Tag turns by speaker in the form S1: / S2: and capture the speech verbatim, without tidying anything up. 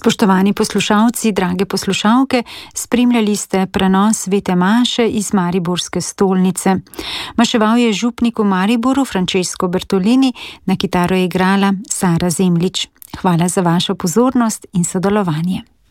S1: Spoštovani poslušalci, drage poslušalke, spremljali ste prenos svete maše iz Mariborske stolnice. Maševal je župnik v Mariboru Francesco Bertolini, na kitaro je igrala Sara Zemljič. Hvala za vašo pozornost in sodelovanje.